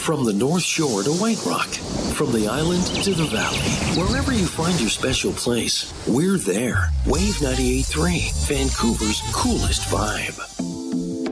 From the North Shore to White Rock, from the island to the valley, wherever you find your special place, we're there. Wave 98.3, Vancouver's coolest vibe.